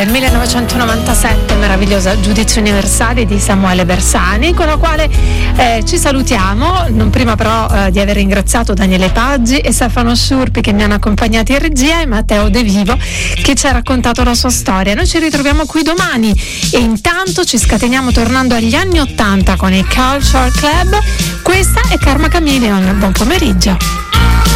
del 1997, meravigliosa Giudizi universali di Samuele Bersani, con la quale ci salutiamo, non prima però di aver ringraziato Daniele Paggi e Stefano Surpi che mi hanno accompagnati in regia, e Matteo De Vivo che ci ha raccontato la sua storia. Noi ci ritroviamo qui domani e intanto ci scateniamo tornando agli anni '80 con il Culture Club. Questa è Karma Chameleon, buon pomeriggio.